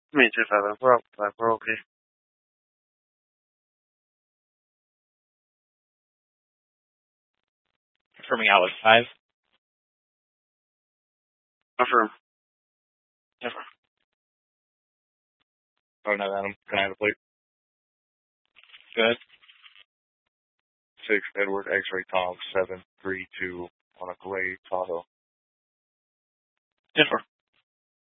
Me too, Father. We're okay. Confirming Outlook 5. Affirm. Never. Oh, no, Adam. Can I have a plate? Good. 6 Edward X-ray Tom 732 on a Glade Tahoe. Differ.